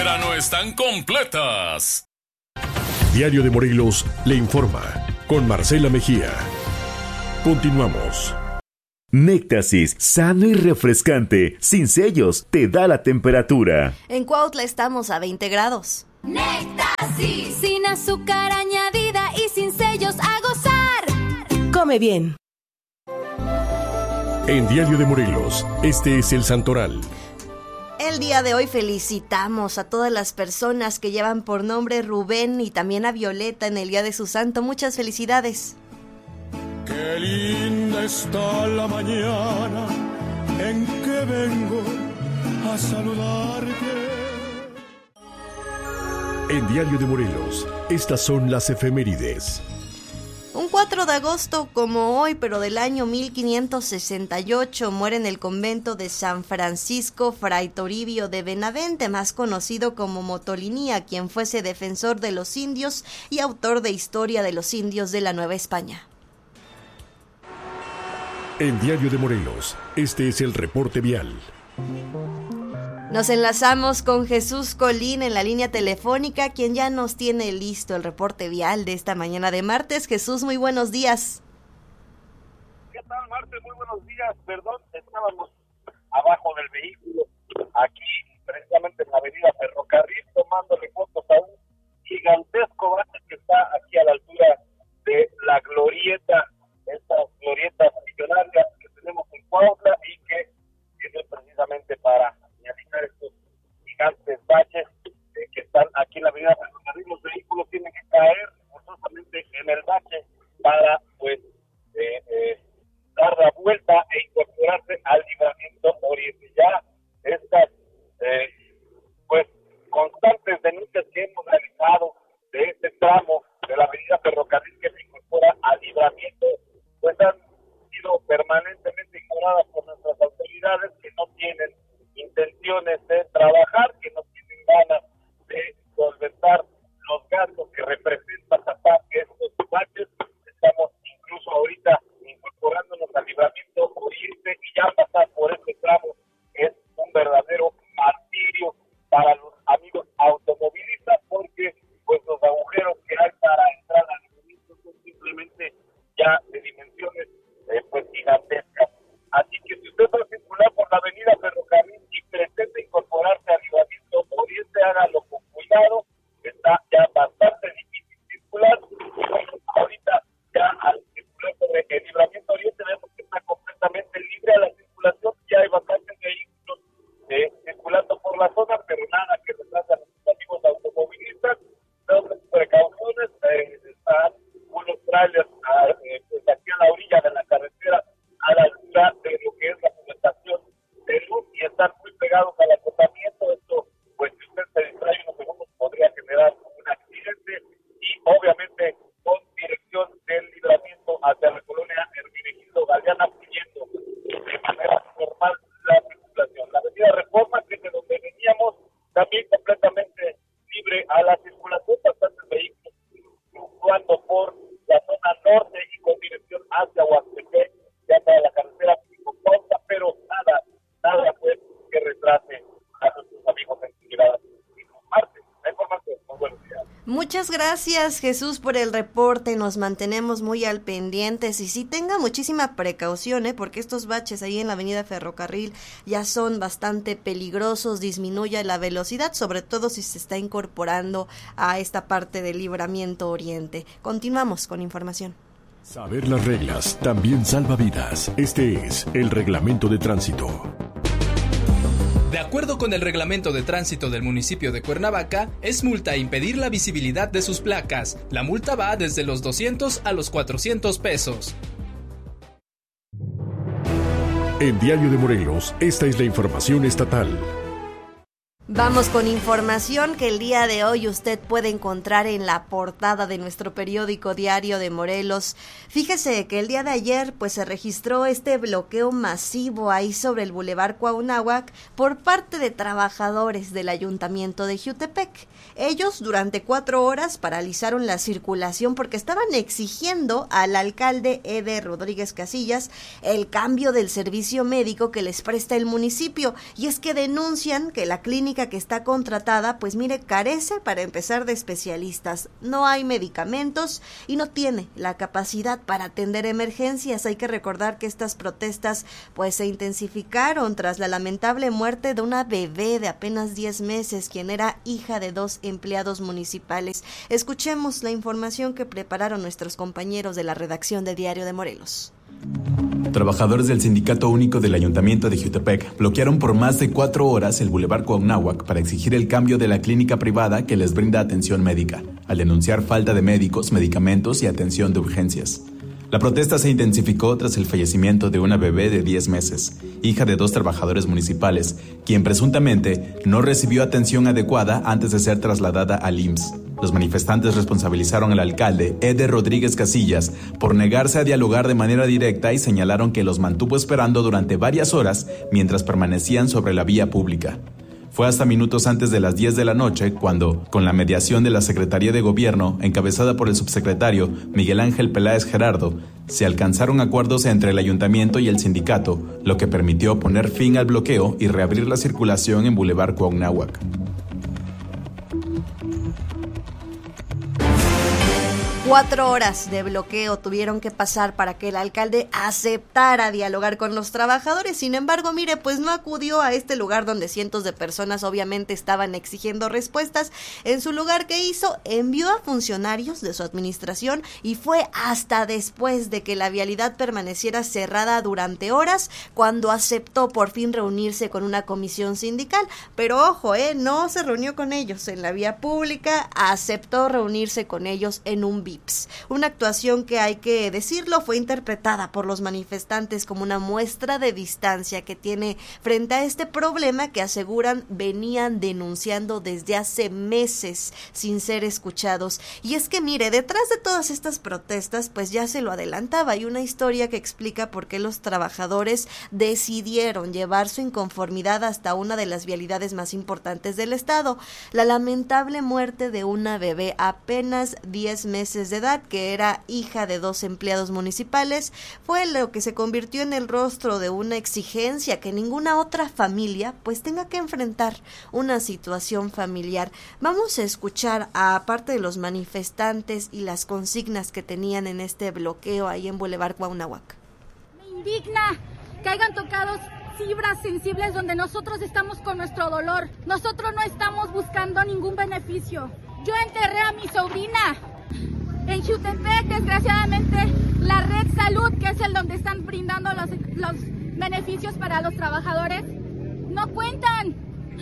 No están completas. Diario de Morelos le informa con Marcela Mejía. Continuamos. Néctasis, sano y refrescante, sin sellos, te da la temperatura. En Cuautla estamos a 20 grados. Néctasis, sin azúcar añadida y sin sellos, a gozar. Come bien. En Diario de Morelos, este es el Santoral. El día de hoy felicitamos a todas las personas que llevan por nombre Rubén y también a Violeta en el día de su santo. Muchas felicidades. Qué linda está la mañana en que vengo a saludarte. En Diario de Morelos, estas son las efemérides. Un 4 de agosto, como hoy, pero del año 1568, muere en el convento de San Francisco Fray Toribio de Benavente, más conocido como Motolinía, quien fuese defensor de los indios y autor de Historia de los Indios de la Nueva España. En Diario de Morelos, este es el reporte vial. Nos enlazamos con Jesús Colín en la línea telefónica, quien ya nos tiene listo el reporte vial de esta mañana de martes. Jesús, muy buenos días. ¿Qué tal, Marte? Muy buenos días. Perdón, estábamos abajo del vehículo, aquí precisamente en la avenida Ferrocarril, tomándole fotos a un gigantesco bache que está aquí a la altura de la glorieta, estas glorietas millonarias que tenemos en Cuautla y que sirven precisamente para realizar estos gigantes baches que están aquí en la avenida Ferrocarril. Los vehículos tienen que caer forzosamente en el bache para pues dar la vuelta e incorporarse al libramiento oriente. Ya estas pues constantes denuncias que hemos realizado de este tramo de la avenida Ferrocarril que se incorpora al libramiento pues han sido permanentemente ignoradas por nuestras autoridades, que no tienen intenciones de trabajar, que no tienen ganas de solventar los gastos que representa tapar estos baches. Estamos incluso ahorita incorporándonos al libramiento oriente y ya pasar por este tramo es un verdadero martirio para los amigos automovilistas, porque pues los agujeros que hay para entrar al libramiento son simplemente ya de dimensiones pues gigantescas. Así que si usted va a circular por la avenida Ferrocarril y pretende incorporarse al libramiento oriente, hágalo con cuidado. Está ya bastante difícil circular. Ahorita ya al circular sobre el libramiento oriente vemos que está completamente libre a la circulación. Ya hay bastantes vehículos circulando por la zona, pero nada que retrasa a los amigos automovilistas. Tomen precauciones. Están unos trailers pues aquí a la orilla de la carretera, a la altura de lo que es la estación de luz, y están muy pegados al acotamiento. Esto, pues si usted se distrae unos segundos, podría generar un accidente. Y obviamente con dirección del libramiento hacia la colonia Hermenegildo Galeana, fluyendo de manera normal la circulación. La avenida Reforma, que es de donde veníamos, también completamente libre a la circulación. Bastantes vehículos fluctuando por la zona norte y con dirección hacia Huastepec, ya para la carretera Pico-Pauta, pero nada pues que retrase a nuestros amigos en Tigre. Martes, la información. Muy buenos días. Muchas gracias, Jesús, por el reporte. Nos mantenemos muy al pendientes y sí tenga muchísima precaución, porque estos baches ahí en la avenida Ferrocarril ya son bastante peligrosos. Disminuya la velocidad, sobre todo si se está incorporando a esta parte del libramiento oriente. Continuamos con información. Saber las reglas también salva vidas. Este es el reglamento de tránsito. De acuerdo con el reglamento de tránsito del municipio de Cuernavaca, es multa impedir la visibilidad de sus placas. La multa va desde los 200 a los 400 pesos. En Diario de Morelos, esta es la información estatal. Vamos con información que el día de hoy usted puede encontrar en la portada de nuestro periódico Diario de Morelos. Fíjese que el día de ayer pues se registró este bloqueo masivo ahí sobre el Boulevard Cuauhnáhuac por parte de trabajadores del Ayuntamiento de Jiutepec. Ellos durante 4 horas paralizaron la circulación porque estaban exigiendo al alcalde Eder Rodríguez Casillas el cambio del servicio médico que les presta el municipio. Y es que denuncian que la clínica clínica que está contratada, pues mire, carece para empezar de especialistas, no hay medicamentos y no tiene la capacidad para atender emergencias. Hay que recordar que estas protestas pues se intensificaron tras la lamentable muerte de una bebé de apenas 10 meses, quien era hija de 2 empleados municipales. Escuchemos la información que prepararon nuestros compañeros de la redacción de Diario de Morelos. Trabajadores del Sindicato Único del Ayuntamiento de Jiutepec bloquearon por más de 4 horas el Boulevard Cuauhnáhuac para exigir el cambio de la clínica privada que les brinda atención médica, al denunciar falta de médicos, medicamentos y atención de urgencias. La protesta se intensificó tras el fallecimiento de una bebé de 10 meses, hija de 2 trabajadores municipales, quien presuntamente no recibió atención adecuada antes de ser trasladada al IMSS. Los manifestantes responsabilizaron al alcalde, Eder Rodríguez Casillas, por negarse a dialogar de manera directa y señalaron que los mantuvo esperando durante varias horas mientras permanecían sobre la vía pública. Fue hasta minutos antes de las 10 de la noche cuando, con la mediación de la Secretaría de Gobierno, encabezada por el subsecretario Miguel Ángel Peláez Gerardo, se alcanzaron acuerdos entre el ayuntamiento y el sindicato, lo que permitió poner fin al bloqueo y reabrir la circulación en Boulevard Cuauhnáhuac. 4 horas de bloqueo tuvieron que pasar para que el alcalde aceptara dialogar con los trabajadores. Sin embargo, mire, pues no acudió a este lugar donde cientos de personas obviamente estaban exigiendo respuestas. En su lugar, ¿qué hizo? Envió a funcionarios de su administración y fue hasta después de que la vialidad permaneciera cerrada durante horas cuando aceptó por fin reunirse con una comisión sindical. Pero ojo, no se reunió con ellos en la vía pública, aceptó reunirse con ellos en un VIP. Una actuación que, hay que decirlo, fue interpretada por los manifestantes como una muestra de distancia que tiene frente a este problema que aseguran venían denunciando desde hace meses sin ser escuchados. Y es que mire, detrás de todas estas protestas, pues ya se lo adelantaba, hay una historia que explica por qué los trabajadores decidieron llevar su inconformidad hasta una de las vialidades más importantes del estado, la lamentable muerte de una bebé apenas 10 meses de edad, que era hija de 2 empleados municipales, fue lo que se convirtió en el rostro de una exigencia que ninguna otra familia pues tenga que enfrentar una situación familiar. Vamos a escuchar a parte de los manifestantes y las consignas que tenían en este bloqueo ahí en Boulevard Cuauhnáhuac. Me indigna que hayan tocado fibras sensibles donde nosotros estamos con nuestro dolor. Nosotros no estamos buscando ningún beneficio. Yo enterré a mi sobrina en Jiutepec. Desgraciadamente, la Red Salud, que es el donde están brindando los beneficios para los trabajadores, no cuentan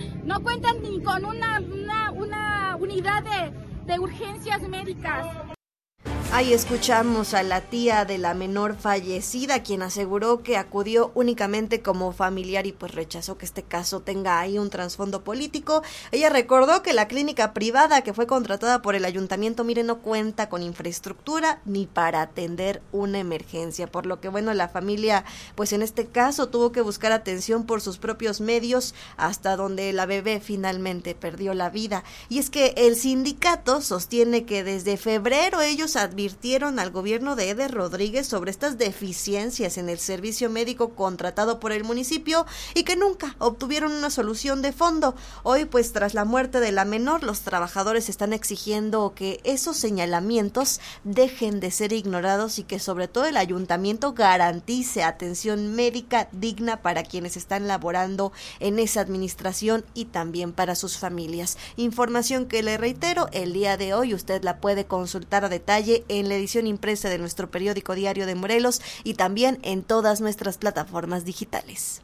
ni con una unidad de urgencias médicas. Ahí escuchamos a la tía de la menor fallecida, quien aseguró que acudió únicamente como familiar y pues rechazó que este caso tenga ahí un trasfondo político. Ella recordó que la clínica privada que fue contratada por el ayuntamiento, mire, no cuenta con infraestructura ni para atender una emergencia, por lo que bueno, la familia pues en este caso tuvo que buscar atención por sus propios medios hasta donde la bebé finalmente perdió la vida. Y es que el sindicato sostiene que desde febrero ellos advirtieron al gobierno de Eder Rodríguez sobre estas deficiencias en el servicio médico contratado por el municipio y que nunca obtuvieron una solución de fondo. Hoy, pues tras la muerte de la menor, los trabajadores están exigiendo que esos señalamientos dejen de ser ignorados y que sobre todo el ayuntamiento garantice atención médica digna para quienes están laborando en esa administración y también para sus familias. Información que le reitero, el día de hoy usted la puede consultar a detalle en la edición impresa de nuestro periódico Diario de Morelos y también en todas nuestras plataformas digitales.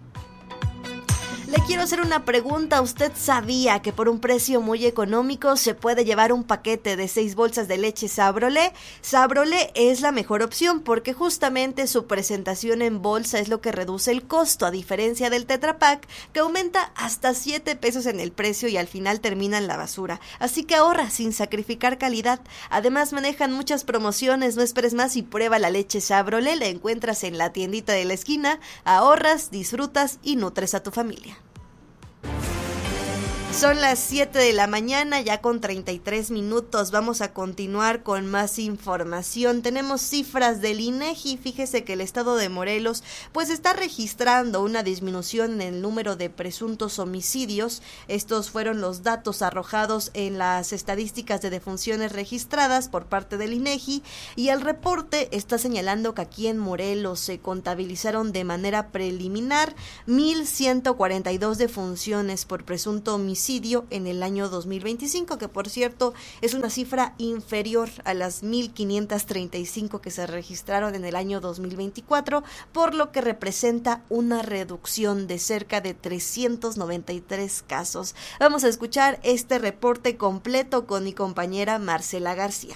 Le quiero hacer una pregunta. ¿Usted sabía que por un precio muy económico se puede llevar un paquete de 6 bolsas de leche Sabrolé? Sabrolé es la mejor opción porque justamente su presentación en bolsa es lo que reduce el costo, a diferencia del Tetra Pak, que aumenta hasta 7 pesos en el precio y al final termina en la basura. Así que ahorra sin sacrificar calidad. Además manejan muchas promociones, no esperes más y prueba la leche Sabrolé. La encuentras en la tiendita de la esquina, ahorras, disfrutas y nutres a tu familia. Son las 7 de la mañana, ya con 33 minutos. Vamos a continuar con más información. Tenemos cifras del INEGI. Fíjese que el estado de Morelos pues está registrando una disminución en el número de presuntos homicidios. Estos fueron los datos arrojados en las estadísticas de defunciones registradas por parte del INEGI, y el reporte está señalando que aquí en Morelos se contabilizaron de manera preliminar 1,142 defunciones por presunto homicidio en el año 2025, que por cierto es una cifra inferior a las 1,535 que se registraron en el año 2024, por lo que representa una reducción de cerca de 393 casos. Vamos a escuchar este reporte completo con mi compañera Marcela García.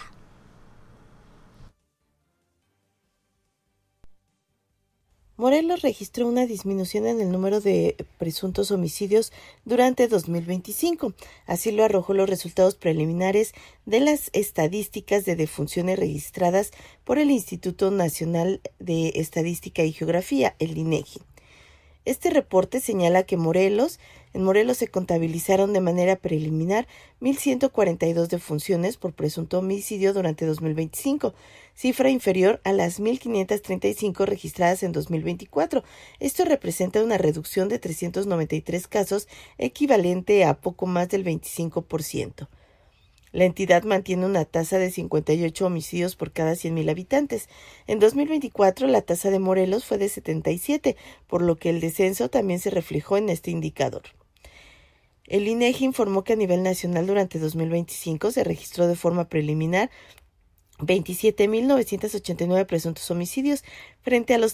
Morelos registró una disminución en el número de presuntos homicidios durante 2025. Así lo arrojó los resultados preliminares de las estadísticas de defunciones registradas por el Instituto Nacional de Estadística y Geografía, el INEGI. Este reporte señala que en Morelos se contabilizaron de manera preliminar 1,142 defunciones por presunto homicidio durante 2025, cifra inferior a las 1,535 registradas en 2024. Esto representa una reducción de 393 casos, equivalente a poco más del 25%. La entidad mantiene una tasa de 58 homicidios por cada 100,000 habitantes. En 2024 la tasa de Morelos fue de 77, por lo que el descenso también se reflejó en este indicador. El INEGI informó que a nivel nacional durante 2025 se registró de forma preliminar 27,989 presuntos homicidios frente a los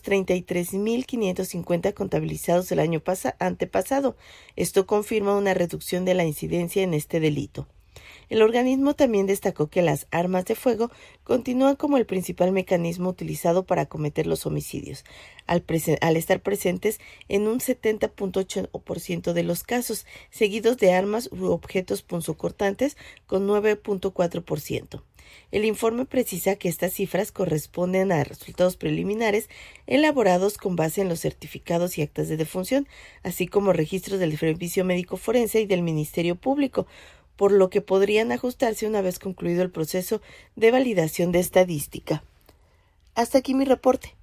33,550 contabilizados el año antepasado. Esto confirma una reducción de la incidencia en este delito. El organismo también destacó que las armas de fuego continúan como el principal mecanismo utilizado para cometer los homicidios, al estar presentes en un 70.8% de los casos, seguidos de armas u objetos punzocortantes con 9.4%. El informe precisa que estas cifras corresponden a resultados preliminares elaborados con base en los certificados y actas de defunción, así como registros del Servicio Médico Forense y del Ministerio Público, por lo que podrían ajustarse una vez concluido el proceso de validación de estadística. Hasta aquí mi reporte.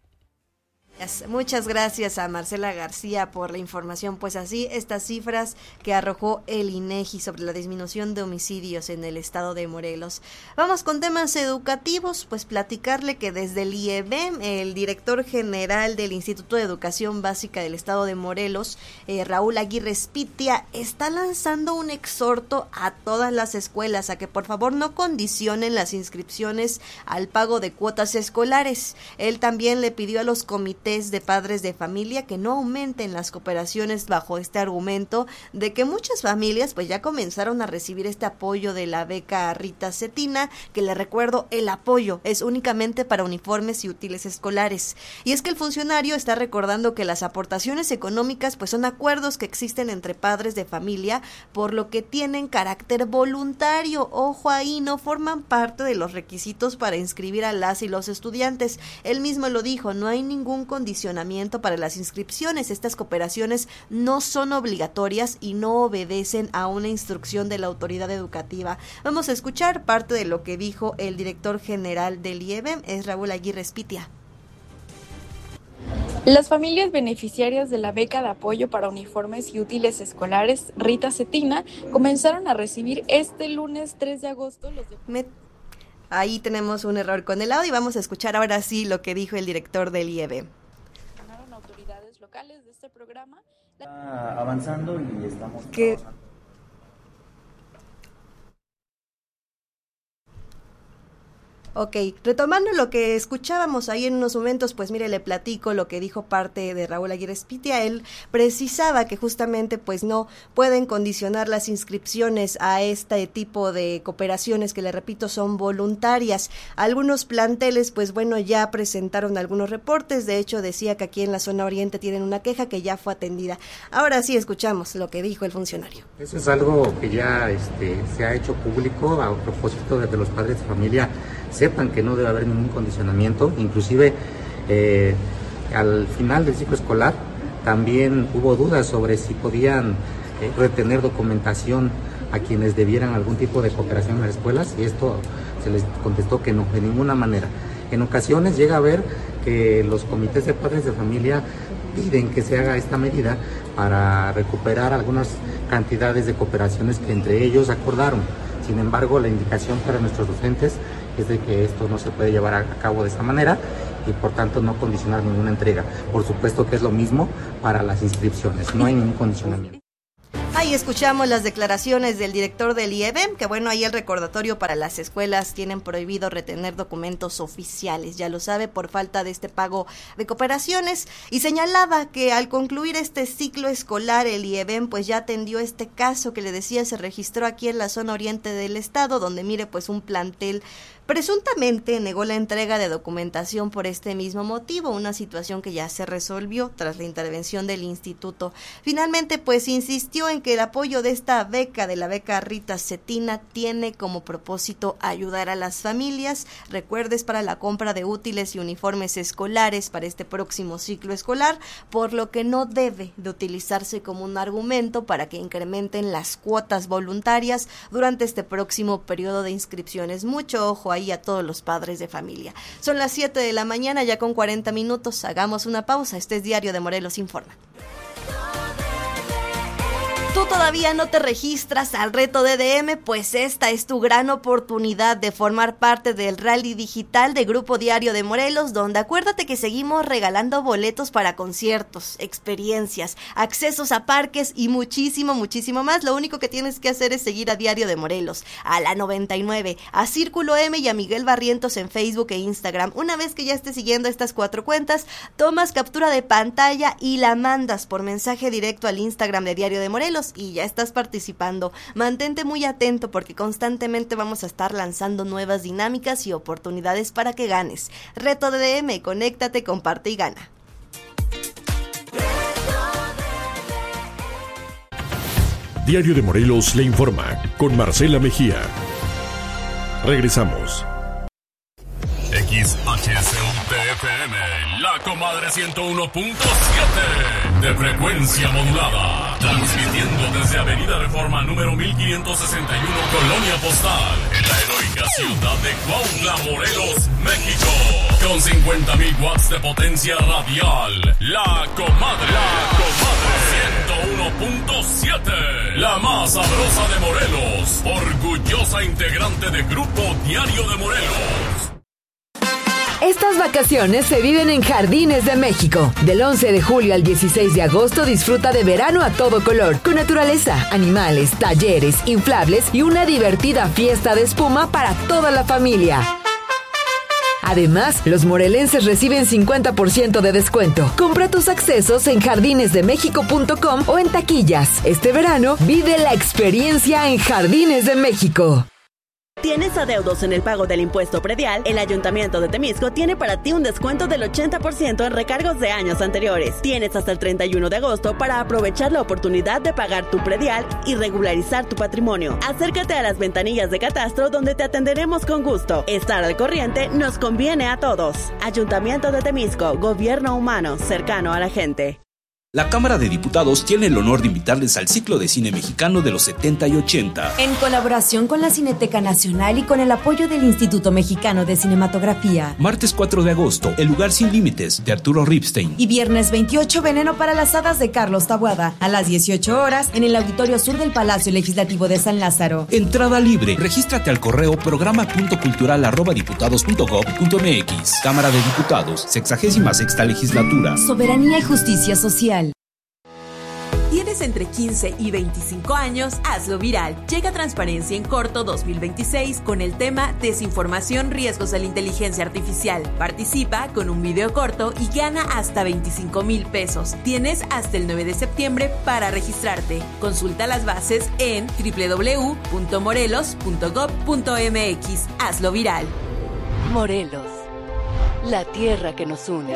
Muchas gracias a Marcela García por la información. Pues así, estas cifras que arrojó el INEGI sobre la disminución de homicidios en el estado de Morelos. Vamos con temas educativos, pues platicarle que desde el IEBM, el director general del Instituto de Educación Básica del estado de Morelos, Raúl Aguirre Espitia, está lanzando un exhorto a todas las escuelas a que por favor no condicionen las inscripciones al pago de cuotas escolares. Él también le pidió a los comités de padres de familia que no aumenten las cooperaciones bajo este argumento de que muchas familias pues ya comenzaron a recibir este apoyo de la beca Rita Cetina, que le recuerdo, el apoyo es únicamente para uniformes y útiles escolares. Y es que el funcionario está recordando que las aportaciones económicas pues son acuerdos que existen entre padres de familia, por lo que tienen carácter voluntario. Ojo ahí, no forman parte de los requisitos para inscribir a las y los estudiantes. Él mismo lo dijo, no hay ningún condicionamiento para las inscripciones. Estas cooperaciones no son obligatorias y no obedecen a una instrucción de la autoridad educativa. Vamos a escuchar parte de lo que dijo el director general del IEBM, es Raúl Aguirre Espitia. Las familias beneficiarias de la beca de apoyo para uniformes y útiles escolares Rita Cetina comenzaron a recibir este lunes 3 de agosto los Ahí tenemos un error con el audio y vamos a escuchar ahora sí lo que dijo el director del IEBM. Autoridades locales de este programa. Avanzando y estamos trabajando. Ok, retomando lo que escuchábamos ahí en unos momentos, pues mire, le platico lo que dijo parte de Raúl Aguirre Espitia. Él precisaba que justamente pues no pueden condicionar las inscripciones a este tipo de cooperaciones que, le repito, son voluntarias. Algunos planteles pues bueno ya presentaron algunos reportes, de hecho decía que aquí en la zona oriente tienen una queja que ya fue atendida. Ahora sí escuchamos lo que dijo el funcionario. Eso es algo que ya se ha hecho público a propósito de que los padres de familia sepan que no debe haber ningún condicionamiento. Inclusive al final del ciclo escolar también hubo dudas sobre si podían retener documentación a quienes debieran algún tipo de cooperación en las escuelas, y esto se les contestó que no, de ninguna manera. En ocasiones llega a ver que los comités de padres de familia piden que se haga esta medida para recuperar algunas cantidades de cooperaciones que entre ellos acordaron. Sin embargo, la indicación para nuestros docentes es de que esto no se puede llevar a cabo de esa manera y por tanto no condicionar ninguna entrega. Por supuesto que es lo mismo para las inscripciones, no hay ningún condicionamiento. Ahí escuchamos las declaraciones del director del IEBEM, que bueno, ahí el recordatorio para las escuelas: tienen prohibido retener documentos oficiales, ya lo sabe, por falta de este pago de cooperaciones, y señalaba que al concluir este ciclo escolar el IEBEM pues ya atendió este caso que le decía se registró aquí en la zona oriente del estado, donde mire pues un plantel presuntamente negó la entrega de documentación por este mismo motivo, una situación que ya se resolvió tras la intervención del instituto. Finalmente, pues insistió en que el apoyo de esta beca, de la beca Rita Cetina, tiene como propósito ayudar a las familias. Recuerdes, para la compra de útiles y uniformes escolares para este próximo ciclo escolar, por lo que no debe de utilizarse como un argumento para que incrementen las cuotas voluntarias durante este próximo periodo de inscripciones. Mucho ojo ahí a todos los padres de familia. Son las 7 de la mañana, ya con 40 minutos. Hagamos una pausa. Este es Diario de Morelos Informa. ¿Tú todavía no te registras al reto DDM? Pues esta es tu gran oportunidad de formar parte del Rally Digital de Grupo Diario de Morelos, donde acuérdate que seguimos regalando boletos para conciertos, experiencias, accesos a parques y muchísimo más. Lo único que tienes que hacer es seguir a Diario de Morelos, a la 99, a Círculo M y a Miguel Barrientos en Facebook e Instagram. Una vez que ya estés siguiendo estas 4 cuentas, tomas captura de pantalla y la mandas por mensaje directo al Instagram de Diario de Morelos y ya estás participando. Mantente muy atento porque constantemente vamos a estar lanzando nuevas dinámicas y oportunidades para que ganes. Reto DDM, conéctate, comparte y gana. Diario de Morelos le informa con Marcela Mejía. Regresamos. XHCUTFM, La Comadre 101.7 de frecuencia modulada, transmitiendo desde Avenida Reforma número 1561, Colonia Postal, en la heroica ciudad de Cuautla, Morelos, México, con 50,000 watts de potencia radial. La Comadre 101.7, la más sabrosa de Morelos, orgullosa integrante de Grupo Diario de Morelos. Estas vacaciones se viven en Jardines de México. Del 11 de julio al 16 de agosto disfruta de verano a todo color, con naturaleza, animales, talleres, inflables y una divertida fiesta de espuma para toda la familia. Además, los morelenses reciben 50% de descuento. Compra tus accesos en jardinesdemexico.com o en taquillas. Este verano, vive la experiencia en Jardines de México. ¿Tienes adeudos en el pago del impuesto predial? El Ayuntamiento de Temisco tiene para ti un descuento del 80% en recargos de años anteriores. Tienes hasta el 31 de agosto para aprovechar la oportunidad de pagar tu predial y regularizar tu patrimonio. Acércate a las ventanillas de catastro donde te atenderemos con gusto. Estar al corriente nos conviene a todos. Ayuntamiento de Temisco, gobierno humano, cercano a la gente. La Cámara de Diputados tiene el honor de invitarles al ciclo de cine mexicano de los 70 y 80. En colaboración con la Cineteca Nacional y con el apoyo del Instituto Mexicano de Cinematografía. Martes 4 de agosto, El lugar sin límites, de Arturo Ripstein. Y viernes 28, Veneno para las hadas, de Carlos Taboada. A las 18 horas, en el Auditorio Sur del Palacio Legislativo de San Lázaro. Entrada libre. Regístrate al correo programa.cultural@diputados.gov.mx. Cámara de Diputados, 66ª Legislatura. Soberanía y justicia social. ¿Tienes entre 15 y 25 años? Hazlo viral. Llega Transparencia en Corto 2026 con el tema Desinformación, riesgos de la inteligencia artificial. Participa con un video corto y gana hasta 25,000 pesos. Tienes hasta el 9 de septiembre para registrarte. Consulta las bases en www.morelos.gov.mx. Hazlo viral. Morelos, la tierra que nos une.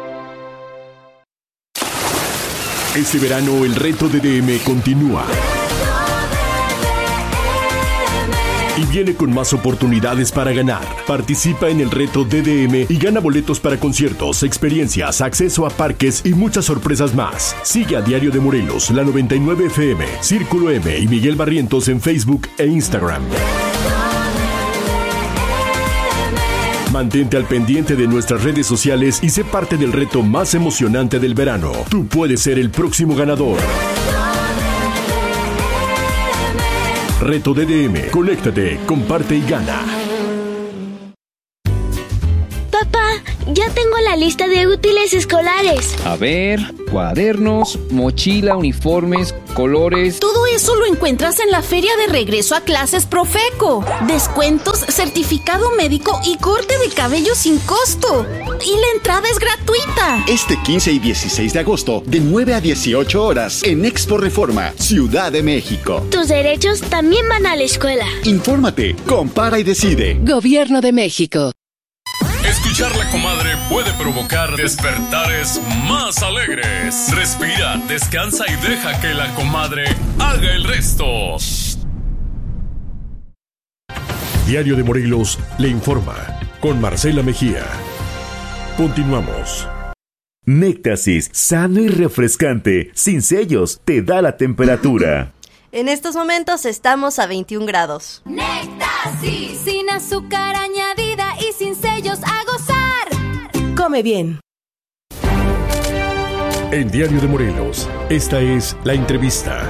Este verano el reto DDM continúa. y viene con más oportunidades para ganar. Participa en el reto DDM y gana boletos para conciertos, experiencias, acceso a parques y muchas sorpresas más. Sigue a Diario de Morelos, la 99 FM, Círculo M y Miguel Barrientos en Facebook e Instagram. Mantente al pendiente de nuestras redes sociales y sé parte del reto más emocionante del verano. Tú puedes ser el próximo ganador. Reto DDM. Conéctate, comparte y gana. Papá, ya tengo la lista de útiles escolares. A ver, cuadernos, mochila, uniformes, colores. Todo eso lo encuentras en la feria de regreso a clases Profeco. Descuentos, certificado médico y corte de cabello sin costo. Y la entrada es gratuita. Este 15 y 16 de agosto, de 9 a 18 horas, en Expo Reforma, Ciudad de México. Tus derechos también van a la escuela. Infórmate, compara y decide. Gobierno de México. Escuchar La Comadre puede provocar despertares más alegres. Respira, descansa y deja que La Comadre haga el resto. Diario de Morelos le informa con Marcela Mejía. Continuamos. Néctasis, sano y refrescante, sin sellos, te da la temperatura. En estos momentos estamos a 21 grados. Néctasis, sin azúcar añadida y sin sellos, a gozar. Come bien. En Diario de Morelos, esta es la entrevista.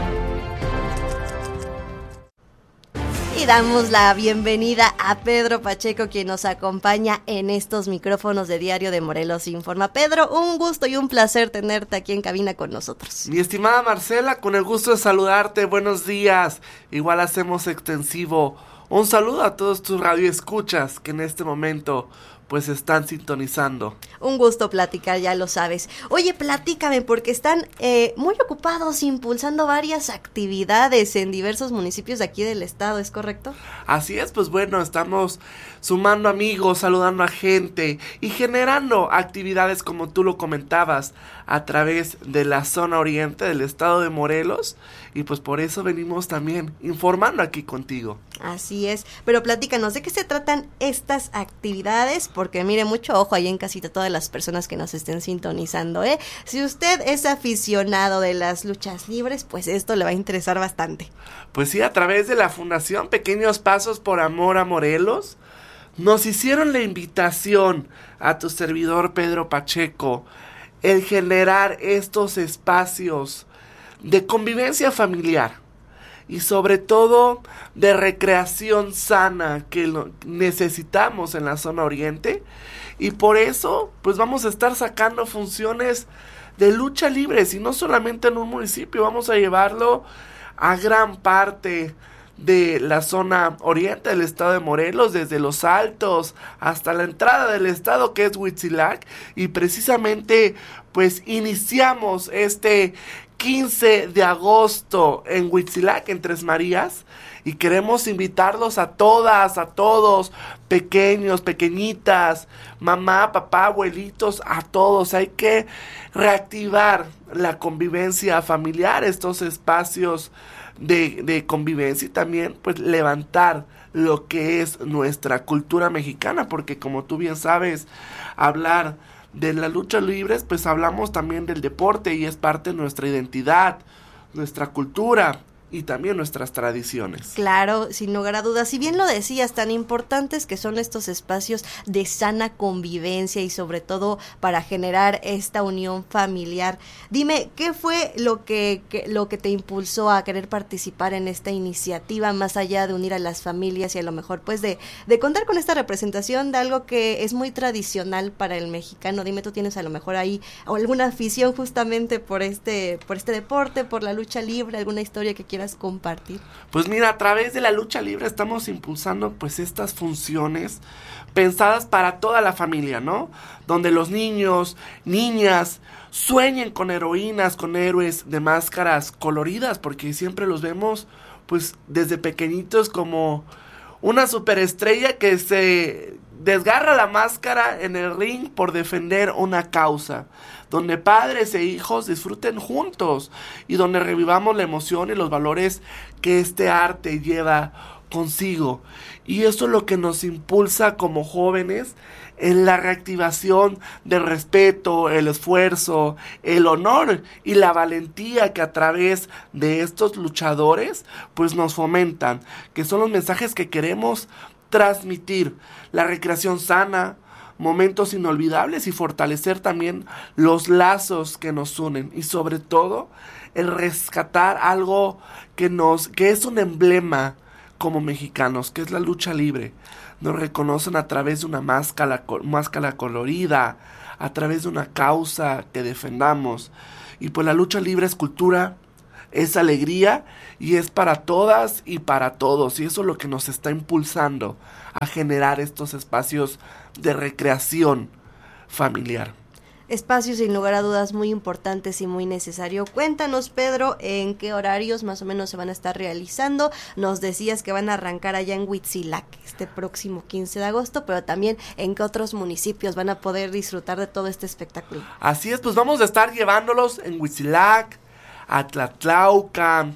Y damos la bienvenida a Pedro Pacheco, quien nos acompaña en estos micrófonos de Diario de Morelos Informa. Pedro, un gusto y un placer tenerte aquí en cabina con nosotros. Mi estimada Marcela, con el gusto de saludarte, buenos días. Igual hacemos extensivo un saludo a todos tus radioescuchas que en este momento pues están sintonizando. Un gusto platicar, ya lo sabes. Oye, platícame, porque están muy ocupados impulsando varias actividades en diversos municipios de aquí del estado, ¿es correcto? Así es, pues bueno, estamos sumando amigos, saludando a gente y generando actividades como tú lo comentabas a través de la zona oriente del estado de Morelos, y pues por eso venimos también informando aquí contigo. Así es, pero platícanos, ¿de qué se tratan estas actividades? Porque mire, mucho ojo ahí en casita todas las personas que nos estén sintonizando, ¿eh? Si usted es aficionado de las luchas libres, pues esto le va a interesar bastante. Pues sí, a través de la Fundación Pequeños Pasos por Amor a Morelos, nos hicieron la invitación a tu servidor Pedro Pacheco, el generar estos espacios de convivencia familiar y sobre todo de recreación sana que necesitamos en la zona oriente, y por eso pues vamos a estar sacando funciones de lucha libre, y no solamente en un municipio, vamos a llevarlo a gran parte de la zona oriente del estado de Morelos, desde Los Altos hasta la entrada del estado que es Huitzilac, y precisamente pues iniciamos este 15 de agosto en Huitzilac, en Tres Marías, y queremos invitarlos a todas, a todos, pequeños, pequeñitas, mamá, papá, abuelitos, a todos. Hay que reactivar la convivencia familiar, estos espacios de convivencia, y también pues levantar lo que es nuestra cultura mexicana, porque como tú bien sabes, hablar de las luchas libres, pues hablamos también del deporte, y es parte de nuestra identidad, nuestra cultura y también nuestras tradiciones. Claro, sin lugar a dudas. Si bien lo decías, tan importantes que son estos espacios de sana convivencia y sobre todo para generar esta unión familiar. Dime, ¿qué fue lo que te impulsó a querer participar en esta iniciativa, más allá de unir a las familias y a lo mejor pues de contar con esta representación de algo que es muy tradicional para el mexicano? Dime, ¿tú tienes a lo mejor ahí alguna afición justamente por este deporte, por la lucha libre, alguna historia que quieras compartir? Pues mira, a través de la lucha libre estamos impulsando pues estas funciones pensadas para toda la familia, ¿no? Donde los niños, niñas sueñen con heroínas, con héroes de máscaras coloridas, porque siempre los vemos pues desde pequeñitos como una superestrella que se desgarra la máscara en el ring por defender una causa, donde padres e hijos disfruten juntos y donde revivamos la emoción y los valores que este arte lleva consigo. Y eso es lo que nos impulsa como jóvenes en la reactivación del respeto, el esfuerzo, el honor y la valentía que a través de estos luchadores pues nos fomentan, que son los mensajes que queremos transmitir: la recreación sana, momentos inolvidables y fortalecer también los lazos que nos unen, y sobre todo el rescatar algo que es un emblema como mexicanos, que es la lucha libre. Nos reconocen a través de una máscara colorida, a través de una causa que defendamos. Y pues la lucha libre es cultura, es alegría y es para todas y para todos. Y eso es lo que nos está impulsando a generar estos espacios de recreación familiar. Espacios sin lugar a dudas muy importantes y muy necesario. Cuéntanos, Pedro, en qué horarios más o menos se van a estar realizando. Nos decías que van a arrancar allá en Huitzilac este próximo 15 de agosto, pero también en qué otros municipios van a poder disfrutar de todo este espectáculo. Así es, pues vamos a estar llevándolos en Huitzilac, Atlatlauca,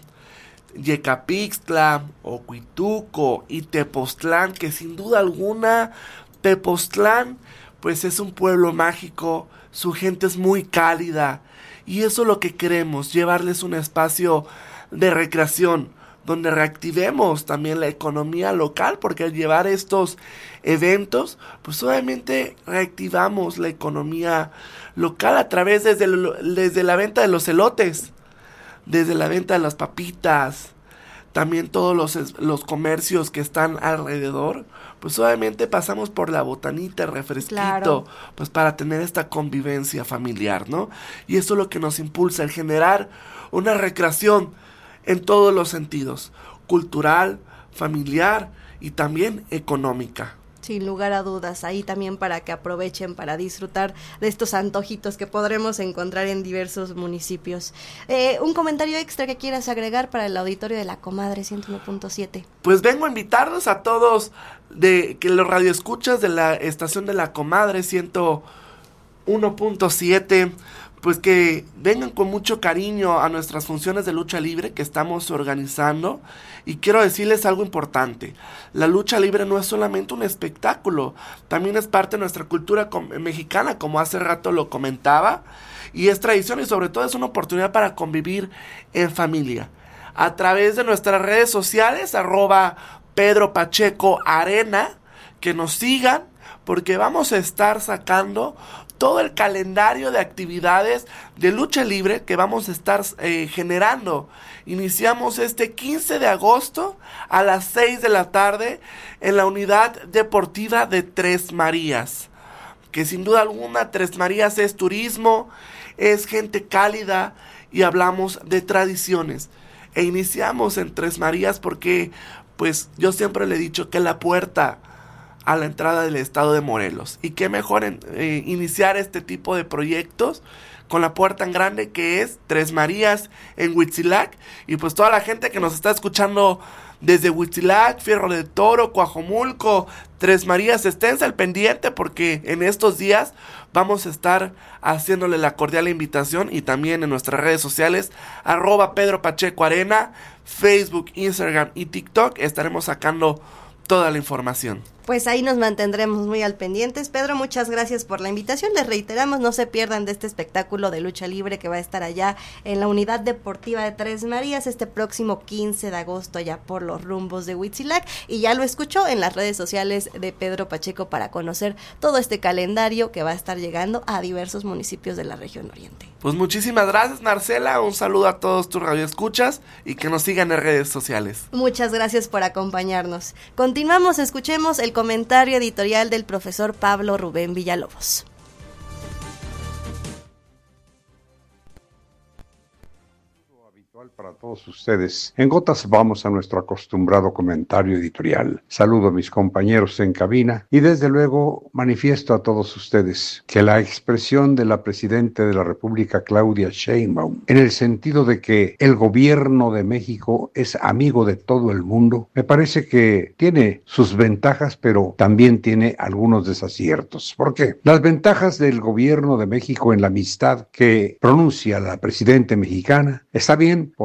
Yecapixtla, Ocuituco y Tepoztlán, que sin duda alguna Tepoztlán pues es un pueblo mágico, su gente es muy cálida y eso es lo que queremos, llevarles un espacio de recreación donde reactivemos también la economía local, porque al llevar estos eventos pues obviamente reactivamos la economía local a través desde la venta de los elotes, desde la venta de las papitas, también todos los comercios que están alrededor, pues obviamente pasamos por la botanita, el refresquito, claro, pues para tener esta convivencia familiar, ¿no? Y eso es lo que nos impulsa, el generar una recreación en todos los sentidos, cultural, familiar y también económica. Sin lugar a dudas, ahí también para que aprovechen para disfrutar de estos antojitos que podremos encontrar en diversos municipios. Un comentario extra que quieras agregar para el auditorio de La Comadre 101.7. Pues vengo a invitarlos a todos que los radioescuchas de la estación de La Comadre 101.7, pues que vengan con mucho cariño a nuestras funciones de lucha libre que estamos organizando. Y quiero decirles algo importante: la lucha libre no es solamente un espectáculo, también es parte de nuestra cultura mexicana, como hace rato lo comentaba, y es tradición y sobre todo es una oportunidad para convivir en familia. A través de nuestras redes sociales, @PedroPachecoArena, que nos sigan, porque vamos a estar sacando todo el calendario de actividades de lucha libre que vamos a estar generando. Iniciamos este 15 de agosto a las 6 de la tarde en la unidad deportiva de Tres Marías, que sin duda alguna Tres Marías es turismo, es gente cálida y hablamos de tradiciones. E iniciamos en Tres Marías porque pues yo siempre le he dicho que la puerta a la entrada del estado de Morelos, y qué mejor iniciar este tipo de proyectos con la puerta tan grande que es Tres Marías en Huitzilac. Y pues toda la gente que nos está escuchando desde Huitzilac, Fierro de Toro, Coajomulco, Tres Marías, esténse al pendiente porque en estos días vamos a estar haciéndole la cordial invitación, y también en nuestras redes sociales @PedroPachecoArena, Facebook, Instagram y TikTok estaremos sacando toda la información. Pues ahí nos mantendremos muy al pendientes. Pedro, muchas gracias por la invitación. Les reiteramos, no se pierdan de este espectáculo de lucha libre que va a estar allá en la unidad deportiva de Tres Marías este próximo 15 de agosto allá por los rumbos de Huitzilac. Y ya lo escuchó en las redes sociales de Pedro Pacheco para conocer todo este calendario que va a estar llegando a diversos municipios de la región oriente. Pues muchísimas gracias, Marcela. Un saludo a todos tus radioescuchas y que nos sigan en redes sociales. Muchas gracias por acompañarnos. Continuamos, escuchemos el comentario editorial del profesor Pablo Rubén Villalobos. Para todos ustedes. En gotas vamos a nuestro acostumbrado comentario editorial. Saludo a mis compañeros en cabina y desde luego manifiesto a todos ustedes que la expresión de la Presidenta de la República, Claudia Sheinbaum, en el sentido de que el gobierno de México es amigo de todo el mundo, me parece que tiene sus ventajas, pero también tiene algunos desaciertos. ¿Por qué? Las ventajas del gobierno de México en la amistad que pronuncia la Presidenta mexicana está bien, por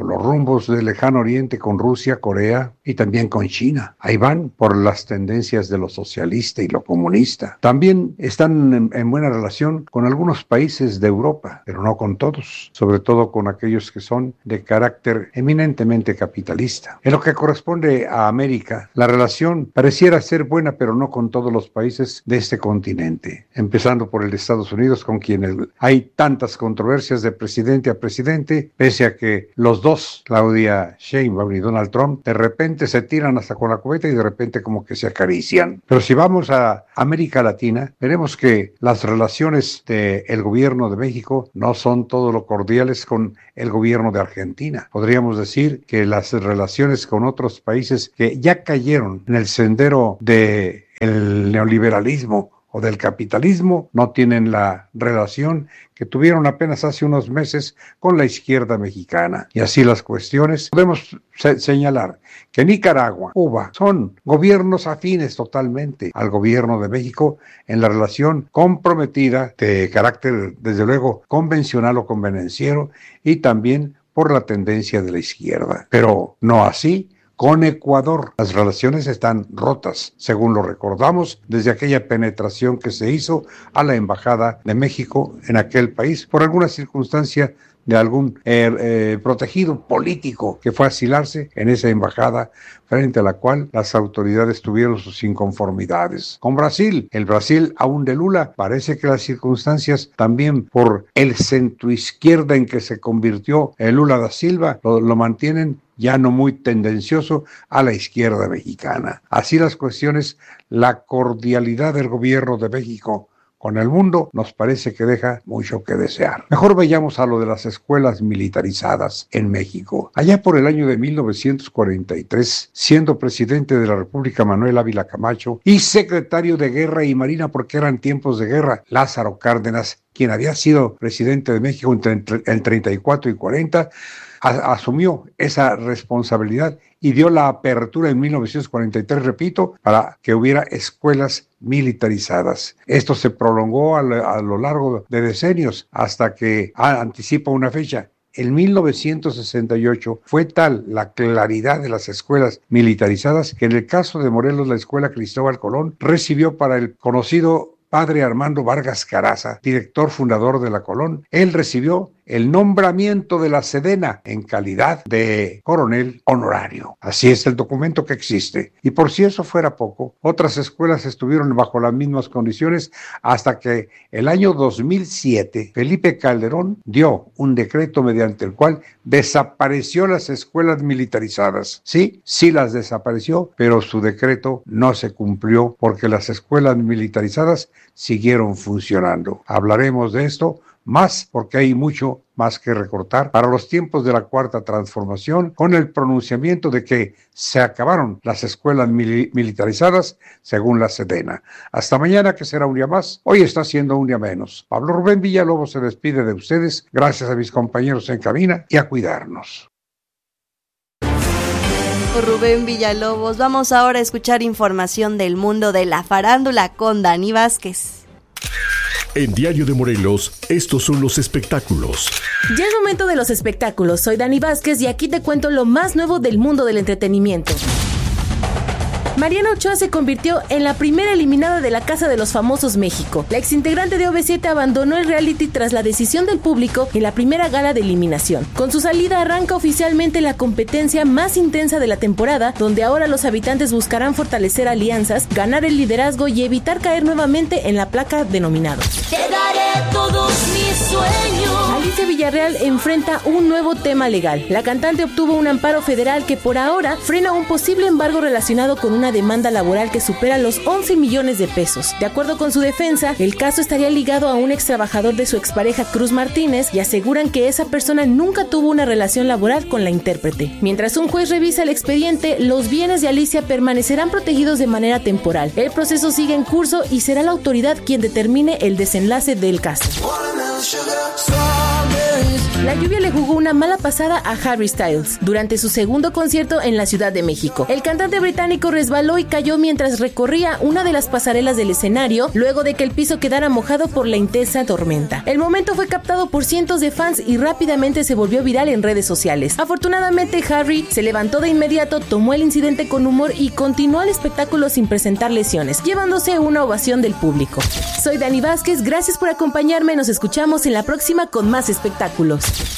los rumbos del lejano oriente con Rusia, Corea y también con China. Ahí van por las tendencias de lo socialista y lo comunista. También están en buena relación con algunos países de Europa, pero no con todos, sobre todo con aquellos que son de carácter eminentemente capitalista. En lo que corresponde a América, la relación pareciera ser buena, pero no con todos los países de este continente, empezando por el de Estados Unidos, con quien hay tantas controversias de presidente a presidente, pese a que los dos, Claudia Sheinbaum y Donald Trump, de repente se tiran hasta con la cubeta y de repente como que se acarician. Pero si vamos a América Latina, veremos que las relaciones del gobierno de México no son todo lo cordiales con el gobierno de Argentina. Podríamos decir que las relaciones con otros países que ya cayeron en el sendero del neoliberalismo o del capitalismo no tienen la relación que tuvieron apenas hace unos meses con la izquierda mexicana. Y así las cuestiones, podemos señalar que Nicaragua, Cuba, son gobiernos afines totalmente al gobierno de México en la relación comprometida de carácter, desde luego, convencional o convenenciero, y también por la tendencia de la izquierda. Pero no así con Ecuador. Las relaciones están rotas, según lo recordamos, desde aquella penetración que se hizo a la Embajada de México en aquel país por alguna circunstancia de algún protegido político que fue a asilarse en esa embajada, frente a la cual las autoridades tuvieron sus inconformidades. Con Brasil, el Brasil aún de Lula, parece que las circunstancias también por el centroizquierda en que se convirtió el Lula da Silva lo mantienen ya no muy tendencioso a la izquierda mexicana. Así las cuestiones, la cordialidad del gobierno de México con el mundo nos parece que deja mucho que desear. Mejor vayamos a lo de las escuelas militarizadas en México. Allá por el año de 1943, siendo presidente de la República Manuel Ávila Camacho y secretario de Guerra y Marina, porque eran tiempos de guerra, Lázaro Cárdenas, quien había sido presidente de México entre el 34 y 40, asumió esa responsabilidad y dio la apertura en 1943, repito, para que hubiera escuelas militarizadas. Esto se prolongó a lo largo de decenios hasta que anticipa una fecha. En 1968 fue tal la claridad de las escuelas militarizadas que en el caso de Morelos, la Escuela Cristóbal Colón recibió para el conocido padre Armando Vargas Caraza, director fundador de la Colón, él recibió el nombramiento de la Sedena en calidad de coronel honorario. Así es el documento que existe. Y por si eso fuera poco, otras escuelas estuvieron bajo las mismas condiciones hasta que el año 2007 Felipe Calderón dio un decreto mediante el cual desapareció las escuelas militarizadas. Sí las desapareció, pero su decreto no se cumplió porque las escuelas militarizadas siguieron funcionando. Hablaremos de esto más porque hay mucho más que recortar para los tiempos de la Cuarta Transformación, con el pronunciamiento de que se acabaron las escuelas militarizadas según la Sedena. Hasta mañana, que será un día más. Hoy está siendo un día menos. Pablo Rubén Villalobos se despide de ustedes. Gracias a mis compañeros en cabina y a cuidarnos. Rubén Villalobos. Vamos ahora a escuchar información del mundo de la farándula con Dani Vázquez. En Diario de Morelos, estos son los espectáculos. Ya es momento de los espectáculos. Soy Dani Vázquez y aquí te cuento lo más nuevo del mundo del entretenimiento. Mariana Ochoa se convirtió en la primera eliminada de la Casa de los Famosos México. La exintegrante de OV7 abandonó el reality tras la decisión del público en la primera gala de eliminación. Con su salida arranca oficialmente la competencia más intensa de la temporada, donde ahora los habitantes buscarán fortalecer alianzas, ganar el liderazgo y evitar caer nuevamente en la placa de nominados. Te daré todos mis sueños. Alicia Villarreal enfrenta un nuevo tema legal. La cantante obtuvo un amparo federal que por ahora frena un posible embargo relacionado con una demanda laboral que supera los 11 millones de pesos. De acuerdo con su defensa, el caso estaría ligado a un ex trabajador de su expareja Cruz Martínez y aseguran que esa persona nunca tuvo una relación laboral con la intérprete. Mientras un juez revisa el expediente, los bienes de Alicia permanecerán protegidos de manera temporal. El proceso sigue en curso y será la autoridad quien determine el desenlace del caso. La lluvia le jugó una mala pasada a Harry Styles durante su segundo concierto en la Ciudad de México. El cantante británico resbaló y cayó mientras recorría una de las pasarelas del escenario, luego de que el piso quedara mojado por la intensa tormenta. El momento fue captado por cientos de fans y rápidamente se volvió viral en redes sociales. Afortunadamente, Harry se levantó de inmediato, tomó el incidente con humor y continuó el espectáculo sin presentar lesiones, llevándose una ovación del público. Soy Dani Vázquez, gracias por acompañarme, nos escuchamos en la próxima con más espectáculos.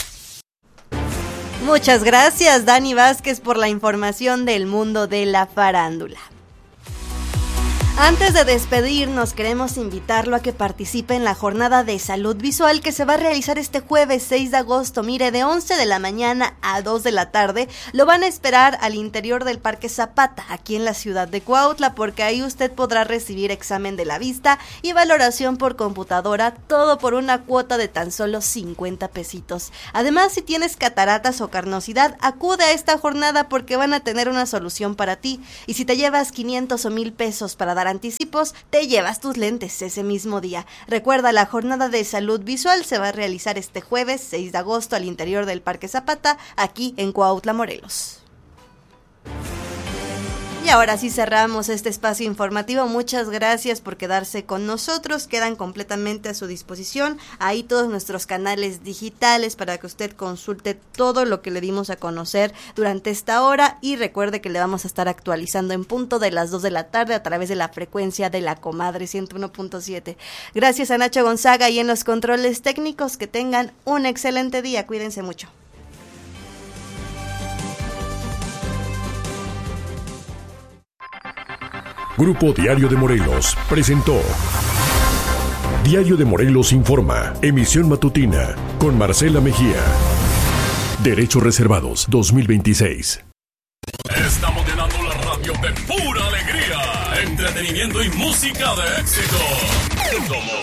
Muchas gracias, Dani Vázquez, por la información del mundo de la farándula. Antes de despedirnos, queremos invitarlo a que participe en la jornada de salud visual que se va a realizar este jueves 6 de agosto. Mire, de 11 de la mañana a 2 de la tarde lo van a esperar al interior del Parque Zapata, aquí en la ciudad de Cuautla, porque ahí usted podrá recibir examen de la vista y valoración por computadora, todo por una cuota de tan solo 50 pesitos. Además, si tienes cataratas o carnosidad, acude a esta jornada porque van a tener una solución para ti. Y si te llevas 500 o 1000 pesos para dar anticipos, te llevas tus lentes ese mismo día. Recuerda, la jornada de salud visual se va a realizar este jueves 6 de agosto al interior del Parque Zapata, aquí en Cuautla, Morelos. Y ahora sí cerramos este espacio informativo. Muchas gracias por quedarse con nosotros. Quedan completamente a su disposición ahí todos nuestros canales digitales para que usted consulte todo lo que le dimos a conocer durante esta hora. Y recuerde que le vamos a estar actualizando en punto de las 2 de la tarde a través de la frecuencia de La Comadre 101.7. Gracias a Nacho Gonzaga y en los controles técnicos. Que tengan un excelente día. Cuídense mucho. Grupo Diario de Morelos presentó Diario de Morelos Informa, emisión matutina, con Marcela Mejía. Derechos reservados 2026. Estamos llenando la radio de pura alegría, entretenimiento y música de éxito. Somos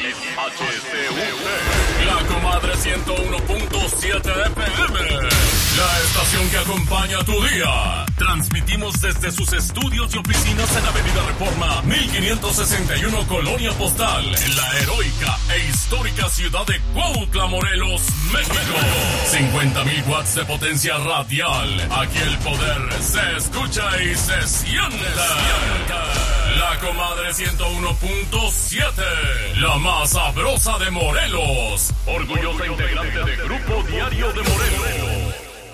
XHCUT, La Comadre 101.7 FM. La estación que acompaña tu día. Transmitimos desde sus estudios y oficinas en Avenida Reforma 1561, Colonia Postal, en la heroica e histórica ciudad de Cuautla, Morelos, México. 50,000 watts de potencia radial. Aquí el poder se escucha y se siente. La Comadre 101.7, la más sabrosa de Morelos. Orgullosa integrante de Grupo Diario de Morelos.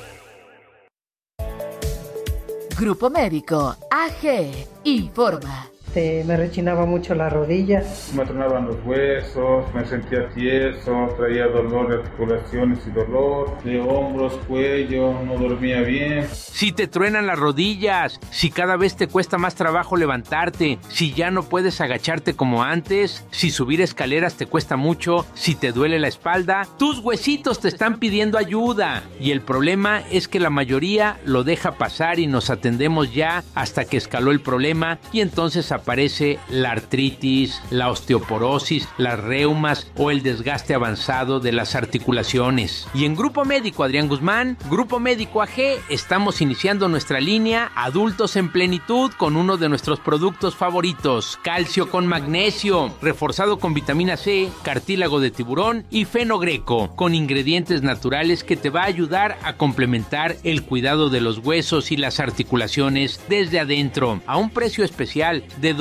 Grupo Médico AG informa. Me rechinaba mucho la rodilla. Me tronaban los huesos, me sentía tieso, traía dolor de articulaciones y dolor de hombros, cuello, no dormía bien. Si te truenan las rodillas, si cada vez te cuesta más trabajo levantarte, si ya no puedes agacharte como antes, si subir escaleras te cuesta mucho, si te duele la espalda, tus huesitos te están pidiendo ayuda. Y el problema es que la mayoría lo deja pasar y nos atendemos ya hasta que escaló el problema y entonces aparece la artritis, la osteoporosis, las reumas o el desgaste avanzado de las articulaciones. Y en Grupo Médico Adrián Guzmán, Grupo Médico AG, estamos iniciando nuestra línea Adultos en Plenitud con uno de nuestros productos favoritos, calcio con magnesio, reforzado con vitamina C, cartílago de tiburón y fenogreco, con ingredientes naturales que te va a ayudar a complementar el cuidado de los huesos y las articulaciones desde adentro, a un precio especial de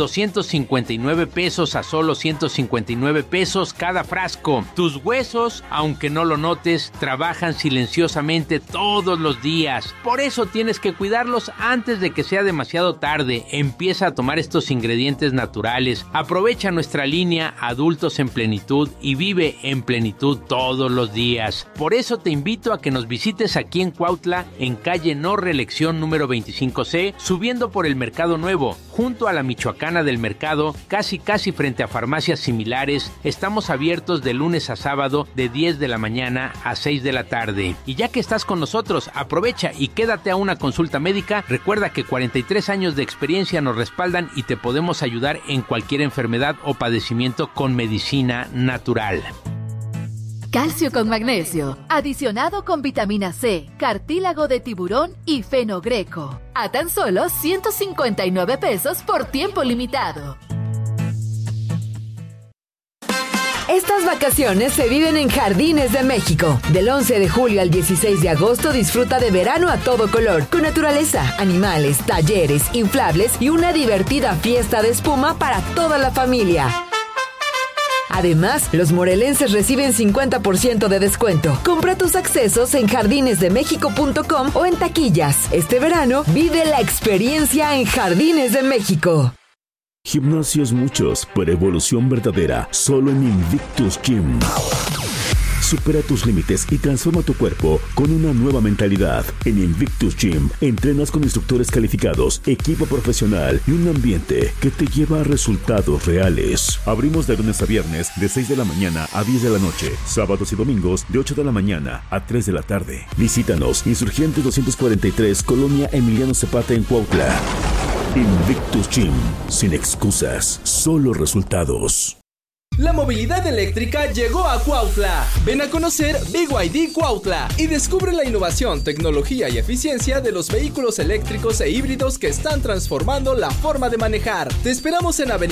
259 pesos a solo 159 pesos cada frasco. Tus huesos, aunque no lo notes, trabajan silenciosamente todos los días. Por eso tienes que cuidarlos antes de que sea demasiado tarde. Empieza a tomar estos ingredientes naturales. Aprovecha nuestra línea Adultos en Plenitud y vive en plenitud todos los días. Por eso te invito a que nos visites aquí en Cuautla, en calle No Reelección número 25C, subiendo por el Mercado Nuevo, junto a la Michoacana del Mercado, casi frente a farmacias similares. Estamos abiertos de lunes a sábado de 10 de la mañana a 6 de la tarde. Y ya que estás con nosotros, aprovecha y quédate a una consulta médica. Recuerda que 43 años de experiencia nos respaldan y te podemos ayudar en cualquier enfermedad o padecimiento con medicina natural. Calcio con magnesio, adicionado con vitamina C, cartílago de tiburón y fenogreco. A tan solo 159 pesos por tiempo limitado. Estas vacaciones se viven en Jardines de México. Del 11 de julio al 16 de agosto disfruta de verano a todo color, con naturaleza, animales, talleres, inflables y una divertida fiesta de espuma para toda la familia. Además, los morelenses reciben 50% de descuento. Compra tus accesos en jardinesdemexico.com o en taquillas. Este verano, vive la experiencia en Jardines de México. Gimnasios muchos, pero evolución verdadera, solo en Invictus Gym. Supera tus límites y transforma tu cuerpo con una nueva mentalidad. En Invictus Gym, entrenas con instructores calificados, equipo profesional y un ambiente que te lleva a resultados reales. Abrimos de lunes a viernes de 6 de la mañana a 10 de la noche, sábados y domingos de 8 de la mañana a 3 de la tarde. Visítanos, Insurgentes 243, Colonia Emiliano Zapata en Cuautla. Invictus Gym, sin excusas, solo resultados. La movilidad eléctrica llegó a Cuautla. Ven a conocer BYD Cuautla y descubre la innovación, tecnología y eficiencia de los vehículos eléctricos e híbridos que están transformando la forma de manejar. Te esperamos en Avenida